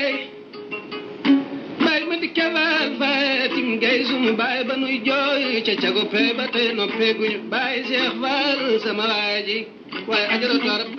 bay ma dikke faal fatim gay sunu bay ba nuy jooy ca cago pey ba tey noppeeguñu bay Cheikh Fall sama waaji waaye ajaratu